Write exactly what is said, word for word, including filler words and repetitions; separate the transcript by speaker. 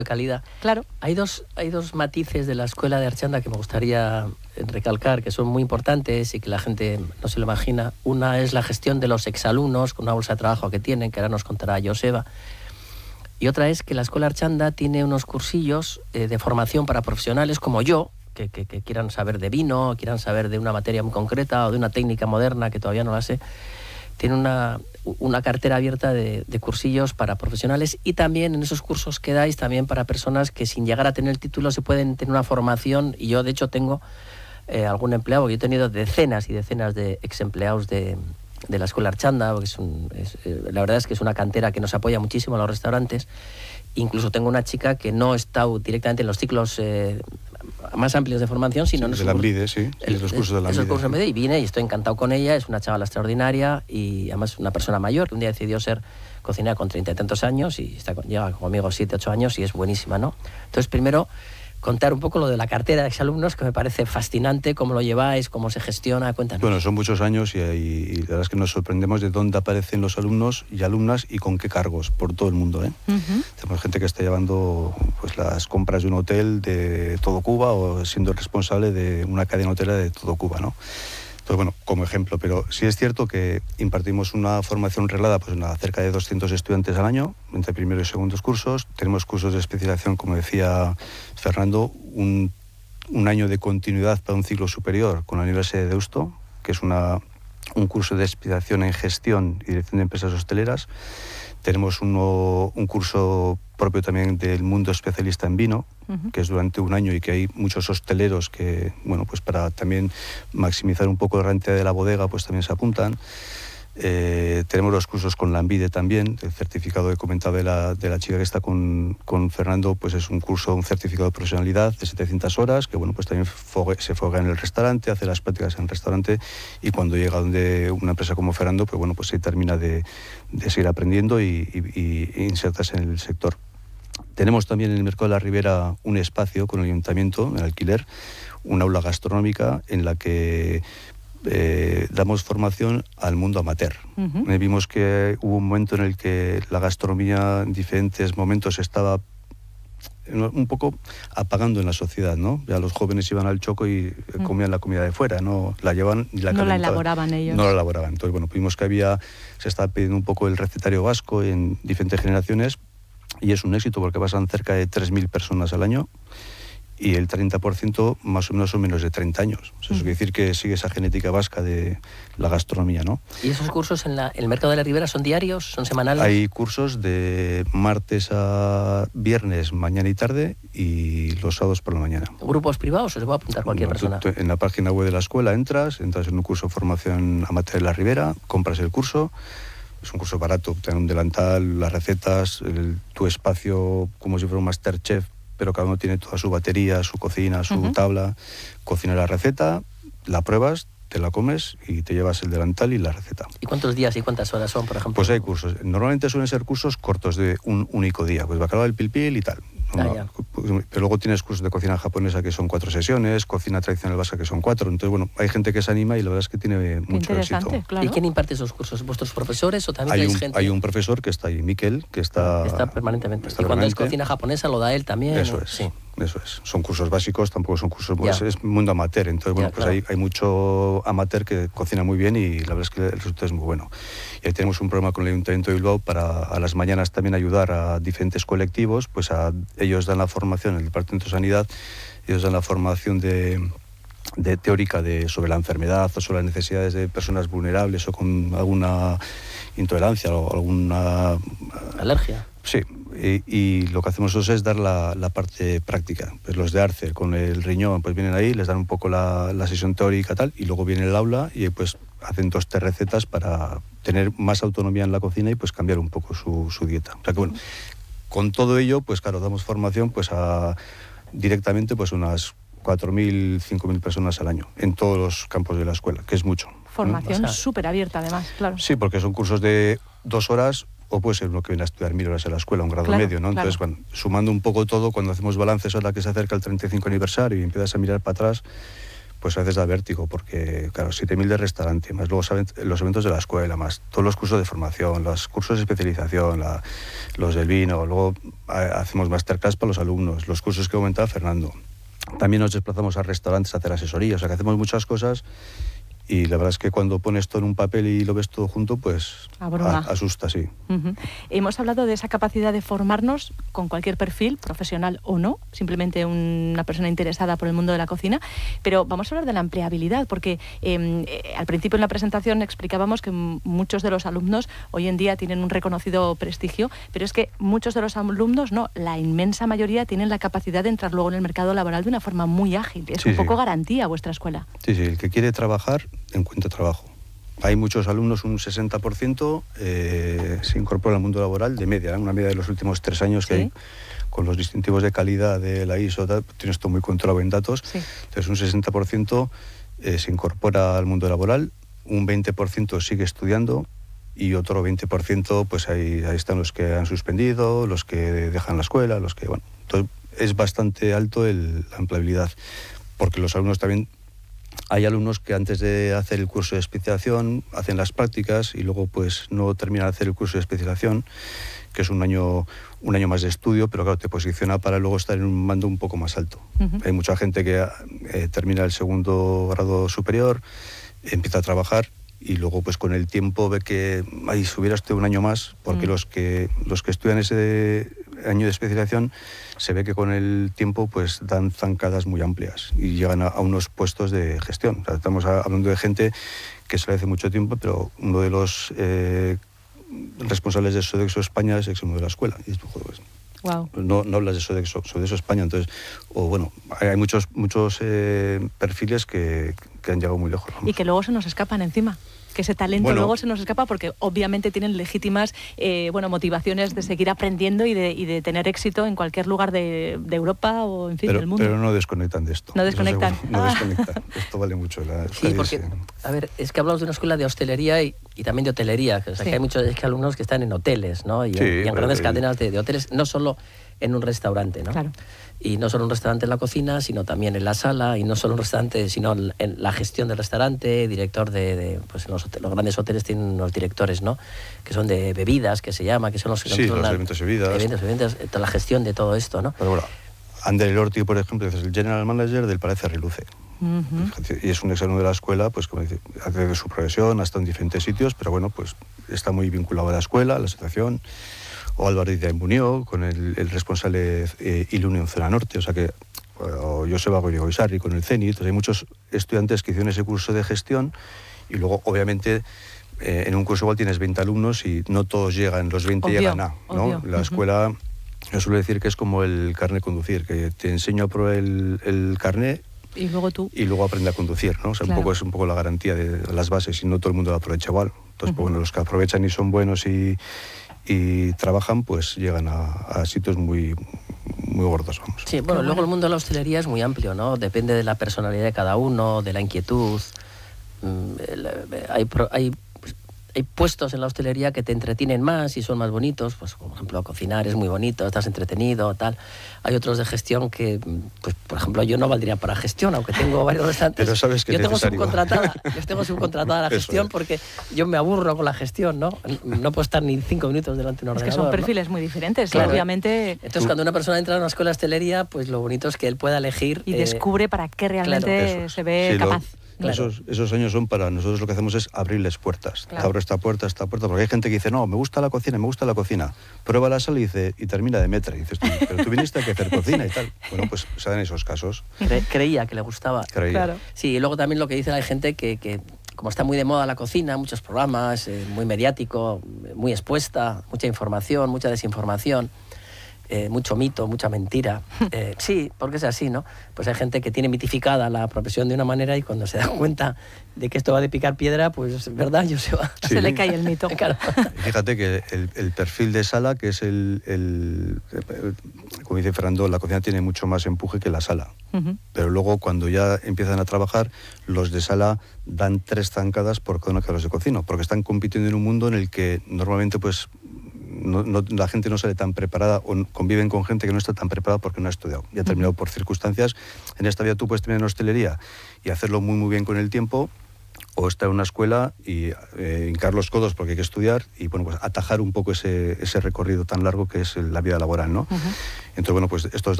Speaker 1: calidad.
Speaker 2: Claro.
Speaker 1: Hay dos, hay dos matices de la escuela de Archanda que me gustaría recalcar, que son muy importantes y que la gente no se lo imagina. Una es la gestión de los exalumnos con una bolsa de trabajo que tienen, que ahora nos contará Joseba. Y otra es que la escuela Archanda tiene unos cursillos eh, de formación para profesionales como yo, que, que, que quieran saber de vino, quieran saber de una materia muy concreta o de una técnica moderna que todavía no la sé. Tiene una, una cartera abierta de, de cursillos para profesionales, y también en esos cursos que dais también para personas que sin llegar a tener el título se pueden tener una formación. Y yo de hecho tengo eh, algún empleado, yo he tenido decenas y decenas de ex empleados de, de la escuela Archanda, porque es un, es, eh, la verdad es que es una cantera que nos apoya muchísimo a los restaurantes. Incluso tengo una chica que no está directamente en los ciclos eh, más amplios de formación, sino
Speaker 3: sí,
Speaker 1: en
Speaker 3: de la Ambide, sí,
Speaker 1: el,
Speaker 3: los cursos de la
Speaker 1: esos
Speaker 3: Ambide.
Speaker 1: cursos de y vine y estoy encantado con ella. Es una chavala extraordinaria y además una persona mayor que un día decidió ser cocinera con treinta y tantos años y está con, lleva conmigo siete, ocho años y es buenísima, ¿no? Entonces, primero, contar un poco lo de la cartera de exalumnos, que me parece fascinante, cómo lo lleváis, cómo se gestiona, cuéntanos.
Speaker 3: Bueno, son muchos años y, y, y la verdad es que nos sorprendemos de dónde aparecen los alumnos y alumnas y con qué cargos por todo el mundo, ¿eh? Uh-huh. Tenemos gente que está llevando pues las compras de un hotel de todo Cuba o siendo el responsable de una cadena hotelera de todo Cuba, ¿no? Entonces, bueno, como ejemplo, pero sí es cierto que impartimos una formación reglada pues a cerca de doscientos estudiantes al año, entre primeros y segundos cursos. Tenemos cursos de especialización, como decía Fernando, un, un año de continuidad para un ciclo superior con la Universidad de Deusto, que es una, un curso de especialización en gestión y dirección de empresas hosteleras. Tenemos uno, un curso propio también del mundo especialista en vino, uh-huh. que es durante un año y que hay muchos hosteleros que, bueno, pues para también maximizar un poco la rentabilidad de la bodega, pues también se apuntan. Eh, tenemos los cursos con la Ambide también, el certificado que he comentado de la, de la chica que está con, con Fernando, pues es un curso, un certificado de profesionalidad de setecientas horas, que bueno, pues también fogue, se foga en el restaurante, hace las prácticas en el restaurante y cuando llega donde una empresa como Fernando, pues bueno, pues se termina de, de seguir aprendiendo y, y, y insertarse en el sector. Tenemos también en el Mercado de la Ribera un espacio con el ayuntamiento, en alquiler, un aula gastronómica en la que Eh, damos formación al mundo amateur. Uh-huh. Eh, vimos que hubo un momento en el que la gastronomía en diferentes momentos estaba un poco apagando en la sociedad, ¿no? Ya los jóvenes iban al choco y uh-huh. comían la comida de fuera, no la llevaban ni la
Speaker 2: no la elaboraban ellos.
Speaker 3: No la elaboraban. Entonces, bueno, vimos que había, se estaba pidiendo un poco el recetario vasco en diferentes generaciones y es un éxito porque pasan cerca de tres mil personas al año. Y el treinta por ciento más o menos son menos de treinta años. O sea, eso quiere decir que sigue esa genética vasca de la gastronomía, ¿no?
Speaker 1: ¿Y esos cursos en la, el Mercado de la Ribera son diarios, son semanales?
Speaker 3: Hay cursos de martes a viernes, mañana y tarde, y los sábados por la mañana.
Speaker 1: ¿Grupos privados o se puede apuntar cualquier
Speaker 3: no,
Speaker 1: persona?
Speaker 3: Tú, en la página web de la escuela entras, entras en un curso de formación amateur de la Ribera, compras el curso. Es un curso barato, te dan un delantal, las recetas, el, tu espacio como si fuera un Masterchef, pero cada uno tiene toda su batería, su cocina, su uh-huh. tabla, cocina la receta, la pruebas, te la comes y te llevas el delantal y la receta.
Speaker 1: ¿Y cuántos días y cuántas horas son, por ejemplo?
Speaker 3: Pues hay cursos. Normalmente suelen ser cursos cortos de un único día, pues bacalao del pilpil y tal.
Speaker 1: Ah,
Speaker 3: no, pero luego tienes cursos de cocina japonesa que son cuatro sesiones, cocina tradicional vasca que son cuatro. Entonces, bueno, hay gente que se anima y la verdad es que tiene
Speaker 2: Qué
Speaker 3: mucho éxito.
Speaker 2: Claro.
Speaker 1: ¿Y quién imparte esos cursos? ¿Vuestros profesores o también
Speaker 3: hay
Speaker 1: hay
Speaker 3: un,
Speaker 1: gente?
Speaker 3: Hay un profesor que está ahí, Miquel, que está...
Speaker 1: Está permanentemente.
Speaker 3: Está
Speaker 1: y cuando
Speaker 3: permanente.
Speaker 1: es cocina japonesa lo da él también.
Speaker 3: Eso es.
Speaker 1: Sí.
Speaker 3: Eso es. Son cursos básicos, tampoco son cursos... Pues es mundo amateur. Entonces, bueno, ya, pues claro. hay, hay mucho amateur que cocina muy bien y la verdad es que el resultado es muy bueno. Y ahí tenemos un programa con el Ayuntamiento de Bilbao para a las mañanas también ayudar a diferentes colectivos, pues a ellos dan la formación, el Departamento de Sanidad, ellos dan la formación de, de teórica de, sobre la enfermedad o sobre las necesidades de personas vulnerables o con alguna intolerancia o alguna...
Speaker 1: ¿Alergia?
Speaker 3: Sí, y, y lo que hacemos nosotros es dar la, la parte práctica. Pues los de Arce con el riñón pues vienen ahí, les dan un poco la, la sesión teórica tal, y luego viene el aula y pues hacen dos, tres recetas para tener más autonomía en la cocina y pues cambiar un poco su, su dieta. O sea que bueno, con todo ello, pues claro, damos formación pues a directamente pues unas cuatro mil, cinco mil personas al año en todos los campos de la escuela, que es mucho.
Speaker 2: Formación
Speaker 1: ¿no? O sea,
Speaker 2: súper abierta además, claro.
Speaker 3: Sí, porque son cursos de dos horas o puede ser uno que viene a estudiar mil horas en la escuela, un grado
Speaker 2: claro,
Speaker 3: medio, ¿no? Entonces,
Speaker 2: claro.
Speaker 3: bueno, sumando un poco todo, cuando hacemos balances ahora que se acerca el treinta y cinco aniversario y empiezas a mirar para atrás, pues a veces da vértigo, porque claro, siete mil de restaurante, más luego saben los eventos de la escuela, más todos los cursos de formación, los cursos de especialización, la, los del vino, luego hacemos masterclass para los alumnos, los cursos que comentaba Fernando. También nos desplazamos a restaurantes a hacer asesoría, o sea que hacemos muchas cosas. Y la verdad es que cuando pones todo en un papel y lo ves todo junto, pues a, asusta, sí.
Speaker 2: Uh-huh. Hemos hablado de esa capacidad de formarnos con cualquier perfil, profesional o no, simplemente una persona interesada por el mundo de la cocina, pero vamos a hablar de la empleabilidad, porque eh, eh, al principio en la presentación explicábamos que muchos de los alumnos hoy en día tienen un reconocido prestigio, pero es que muchos de los alumnos, no, la inmensa mayoría tienen la capacidad de entrar luego en el mercado laboral de una forma muy ágil. Es sí, un poco sí. garantía vuestra escuela.
Speaker 3: Sí, sí, el que quiere trabajar encuentra trabajo. Hay muchos alumnos, un sesenta por ciento eh, se incorpora al mundo laboral de media, ¿eh? Una media de los últimos tres años que ¿sí? hay, con los distintivos de calidad de la I S O, tal, tienes todo muy controlado en datos, sí. entonces un sesenta por ciento eh, se incorpora al mundo laboral, un veinte por ciento sigue estudiando y otro veinte por ciento pues ahí, ahí están los que han suspendido, los que dejan la escuela, los que, bueno, entonces es bastante alto el, la empleabilidad, porque los alumnos también. Hay alumnos que antes de hacer el curso de especialización hacen las prácticas y luego pues no terminan de hacer el curso de especialización, que es un año, un año más de estudio, pero claro, te posiciona para luego estar en un mando un poco más alto. Uh-huh. Hay mucha gente que eh, termina el segundo grado superior, empieza a trabajar y luego pues con el tiempo ve que ay, si hubiera estudiado un año más, porque uh-huh. los que los que estudian ese año de especialización se ve que con el tiempo pues dan zancadas muy amplias y llegan a, a unos puestos de gestión. O sea, estamos hablando de gente que se le hace mucho tiempo, pero uno de los eh, responsables de Sodexo España es exalumno de la escuela. Y esto, joder, pues,
Speaker 2: wow.
Speaker 3: no, no hablas de Sodexo, Sodexo España, entonces, o bueno, hay muchos muchos eh, perfiles que, que han llegado muy lejos. Vamos.
Speaker 2: Y que luego se nos escapan encima. Que ese talento bueno, luego se nos escapa porque obviamente tienen legítimas eh, bueno, motivaciones de seguir aprendiendo y de, y de tener éxito en cualquier lugar de, de Europa o en fin
Speaker 3: pero,
Speaker 2: del mundo.
Speaker 3: Pero no desconectan de esto.
Speaker 2: No desconectan.
Speaker 3: No ah. desconectan. Esto vale mucho. La,
Speaker 1: sí, porque, se... a ver, es que hablamos de una escuela de hostelería y, y también de hotelería. O sea, sí. que hay muchos es que alumnos que están en hoteles, ¿no? Y, sí, en, y en grandes eh, cadenas de, de hoteles, no solo en un restaurante, ¿no?
Speaker 2: Claro.
Speaker 1: Y no solo un restaurante en la cocina, sino también en la sala, y no solo un restaurante, sino en la gestión del restaurante, director de, de pues en los, hoteles, los grandes hoteles tienen unos directores, ¿no? Que son de bebidas, que se llama, que son los que
Speaker 3: sí, los eventos y bebidas.
Speaker 1: Eventos, eventos, la gestión de todo esto, ¿no?
Speaker 3: Pero bueno, Ander Elorti, por ejemplo, es el general manager del Palacio Riluce. Uh-huh. Y es un exalumno de la escuela, pues como dice, hace su progresión, ha estado en diferentes sitios, pero bueno, pues está muy vinculado a la escuela, a la asociación. O Álvaro Díaz Muñoz, con el, el responsable eh, Ilunion Zona Norte, o sea que, o Joseba Goygoizarri con el CENIT. Entonces hay muchos estudiantes que hicieron ese curso de gestión y luego, obviamente, eh, en un curso igual tienes veinte alumnos y no todos llegan, los veinte obvio, llegan a, ¿no? Obvio. La escuela, uh-huh. yo suelo decir que es como el carnet de conducir, que te enseño a probar el, el carnet
Speaker 2: y luego tú.
Speaker 3: Y luego aprende a conducir, ¿no? O sea, claro. un poco es un poco la garantía de las bases y no todo el mundo lo aprovecha igual. Entonces, uh-huh. pues, bueno, los que aprovechan y son buenos y y trabajan, pues llegan a, a sitios muy muy gordos, vamos.
Speaker 1: Sí, bueno, luego el mundo de la hostelería es muy amplio, ¿no? Depende de la personalidad de cada uno, de la inquietud. Hay, hay, hay puestos en la hostelería que te entretienen más y son más bonitos, pues por ejemplo cocinar es muy bonito, estás entretenido, tal. Hay otros de gestión que, pues por ejemplo, yo no valdría para gestión, aunque tengo varios restaurantes.
Speaker 3: Pero sabes que
Speaker 1: yo
Speaker 3: es
Speaker 1: tengo
Speaker 3: necesario.
Speaker 1: subcontratada, yo tengo subcontratada la gestión porque yo me aburro con la gestión, ¿no? No puedo estar ni cinco minutos delante de un ordenador.
Speaker 2: Es que son perfiles ¿no? muy diferentes, claro. obviamente.
Speaker 1: Entonces, cuando una persona entra a una escuela de hostelería, pues lo bonito es que él pueda elegir
Speaker 2: y
Speaker 1: eh,
Speaker 2: descubre para qué realmente
Speaker 1: claro,
Speaker 2: se ve
Speaker 3: sí,
Speaker 2: capaz.
Speaker 3: Lo... Claro. Esos, esos años son para nosotros, lo que hacemos es abrirles puertas. Claro. Te abro esta puerta, esta puerta, porque hay gente que dice, no, me gusta la cocina, me gusta la cocina. Prueba la sala y, dice, y termina de metre. Y dices, pero tú viniste a hacer cocina y tal. Bueno, pues se dan esos casos.
Speaker 1: Cre creía que le gustaba.
Speaker 3: Creía.
Speaker 2: Claro.
Speaker 1: Sí, y luego también lo que dice la gente que, que como está muy de moda la cocina, muchos programas, eh, muy mediático, muy expuesta, mucha información, mucha desinformación. Eh, mucho mito, mucha mentira. Eh, sí, porque es así, ¿no? Pues hay gente que tiene mitificada la profesión de una manera y cuando se da cuenta de que esto va de picar piedra, pues, ¿verdad? Yo se va.
Speaker 2: Sí. Se le cae el mito.
Speaker 1: Claro.
Speaker 3: Fíjate que el, el perfil de sala, que es el, el, el... Como dice Fernando, la cocina tiene mucho más empuje que la sala. Uh-huh. Pero luego, cuando ya empiezan a trabajar, los de sala dan tres zancadas por cada uno que los de cocina, porque están compitiendo en un mundo en el que normalmente, pues, no, no, la gente no sale tan preparada o conviven con gente que no está tan preparada porque no ha estudiado y ha terminado por circunstancias. En esta vida tú puedes terminar en hostelería y hacerlo muy muy bien con el tiempo, o estar en una escuela y eh, hincar los codos porque hay que estudiar y bueno, pues atajar un poco ese, ese recorrido tan largo que es la vida laboral, ¿no? Uh-huh. Entonces, bueno, pues estos